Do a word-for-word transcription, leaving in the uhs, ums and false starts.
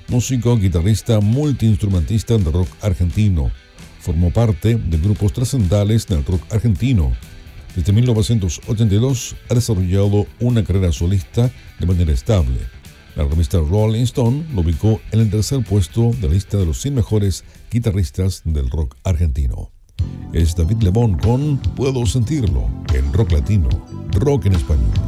músico, guitarrista, multiinstrumentista del rock argentino. Formó parte de grupos trascendentales del rock argentino. Desde mil novecientos ochenta y dos ha desarrollado una carrera solista de manera estable. La revista Rolling Stone lo ubicó en el tercer puesto de la lista de los cien mejores guitarristas del rock argentino. Es David Lebón con Puedo Sentirlo en Rock Latino, rock en español.